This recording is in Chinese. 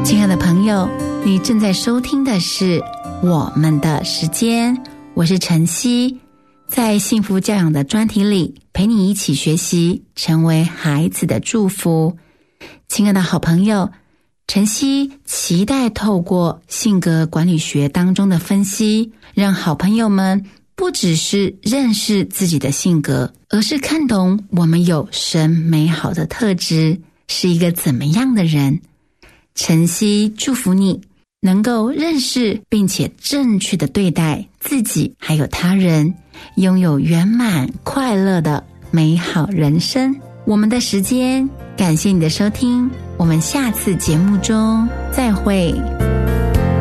亲爱的朋友，你正在收听的是我们的时间，我是晨曦，在幸福教养的专题里陪你一起学习，成为孩子的祝福。亲爱的好朋友，晨曦期待透过性格管理学当中的分析，让好朋友们不只是认识自己的性格，而是看懂我们有神美好的特质，是一个怎么样的人。晨曦祝福你能够认识并且正确的对待自己还有他人，拥有圆满快乐的美好人生。我们的时间，感谢你的收听，我们下次节目中再会。